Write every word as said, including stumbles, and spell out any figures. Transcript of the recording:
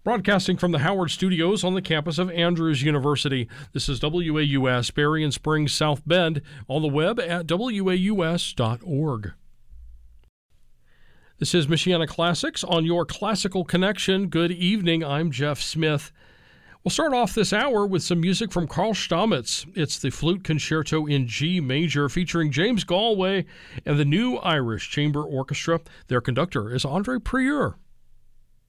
Broadcasting from the Howard Studios on the campus of Andrews University, this is W A U S, Berrien Springs, South Bend, on the web at W A U S dot org. This is Michiana Classics on your Classical Connection. Good evening, I'm Jeff Smith. We'll start off this hour with some music from Carl Stamitz. It's the Flute Concerto in G Major featuring James Galway and the New Irish Chamber Orchestra. Their conductor is Andre Prieur.